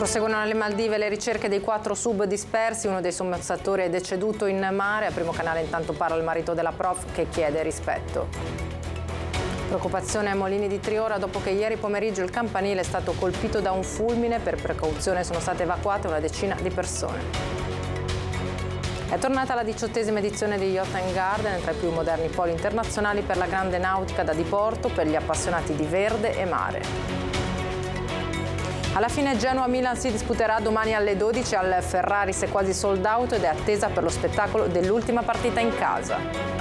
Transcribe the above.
Proseguono alle Maldive le ricerche dei 4 sub dispersi, uno dei sommozzatori è deceduto in mare. A Primo Canale intanto parla il marito della prof che chiede rispetto. Preoccupazione a Molini di Triora dopo che ieri pomeriggio il campanile è stato colpito da un fulmine. Per precauzione sono state evacuate una decina di persone. È tornata la 18ª edizione di Yacht & Garden, tra i più moderni poli internazionali per la grande nautica da diporto per gli appassionati di verde e mare. Alla fine Genoa-Milan si disputerà domani alle 12 al Ferraris, è quasi sold out ed è attesa per lo spettacolo dell'ultima partita in casa.